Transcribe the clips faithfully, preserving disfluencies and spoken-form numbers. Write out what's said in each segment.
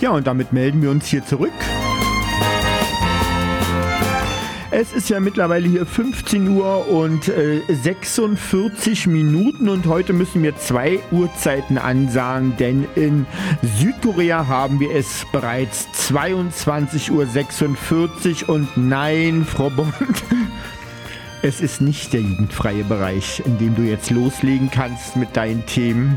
Ja, und damit melden wir uns hier zurück. Es ist ja mittlerweile hier fünfzehn Uhr und äh, sechsundvierzig Minuten und heute müssen wir zwei Uhrzeiten ansagen, denn in Südkorea haben wir es bereits zweiundzwanzig Uhr sechsundvierzig und nein, Frau Bond, es ist nicht der jugendfreie Bereich, in dem du jetzt loslegen kannst mit deinen Themen,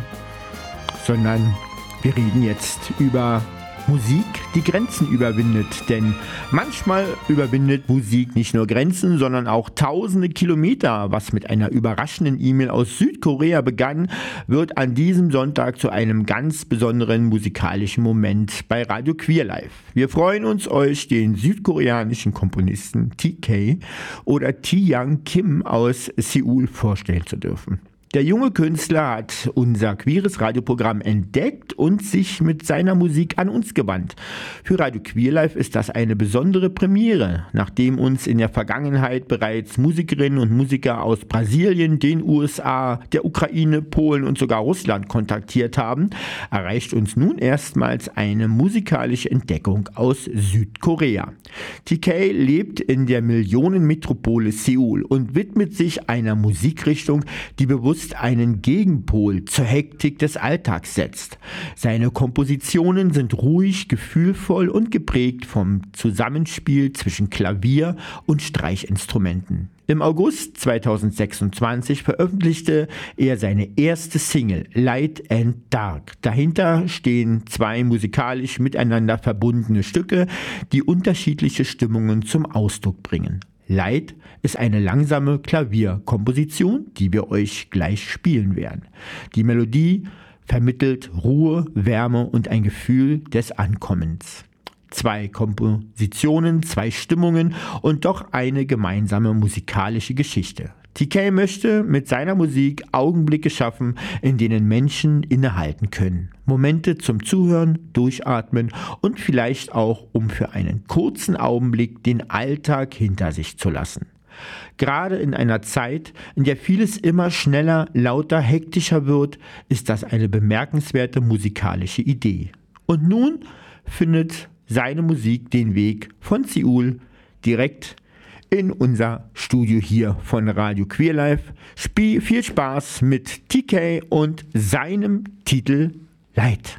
sondern wir reden jetzt über Musik, die Grenzen überwindet, denn manchmal überwindet Musik nicht nur Grenzen, sondern auch tausende Kilometer. Was mit einer überraschenden E-Mail aus Südkorea begann, wird an diesem Sonntag zu einem ganz besonderen musikalischen Moment bei Radio Queer Live. Wir freuen uns, euch den südkoreanischen Komponisten T K oder T-Young Kim aus Seoul vorstellen zu dürfen. Der junge Künstler hat unser queeres Radioprogramm entdeckt und sich mit seiner Musik an uns gewandt. Für Radio Queer Live ist das eine besondere Premiere. Nachdem uns in der Vergangenheit bereits Musikerinnen und Musiker aus Brasilien, den U S A, der Ukraine, Polen und sogar Russland kontaktiert haben, erreicht uns nun erstmals eine musikalische Entdeckung aus Südkorea. T K lebt in der Millionenmetropole Seoul und widmet sich einer Musikrichtung, die bewusst einen Gegenpol zur Hektik des Alltags setzt. Seine Kompositionen sind ruhig, gefühlvoll und geprägt vom Zusammenspiel zwischen Klavier und Streichinstrumenten. Im August zweitausendsechsundzwanzig veröffentlichte er seine erste Single Light and Dark. Dahinter stehen zwei musikalisch miteinander verbundene Stücke, die unterschiedliche Stimmungen zum Ausdruck bringen. Light ist eine langsame Klavierkomposition, die wir euch gleich spielen werden. Die Melodie vermittelt Ruhe, Wärme und ein Gefühl des Ankommens. Zwei Kompositionen, zwei Stimmungen und doch eine gemeinsame musikalische Geschichte. T K möchte mit seiner Musik Augenblicke schaffen, in denen Menschen innehalten können. Momente zum Zuhören, Durchatmen und vielleicht auch, um für einen kurzen Augenblick den Alltag hinter sich zu lassen. Gerade in einer Zeit, in der vieles immer schneller, lauter, hektischer wird, ist das eine bemerkenswerte musikalische Idee. Und nun findet seine Musik den Weg von Seoul direkt in unser Studio hier von Radio Queer Live. Spie- viel Spaß mit T K und seinem Titel Light.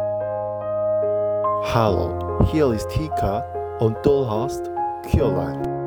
Hallo, hier ist T K und du hast Queer Live.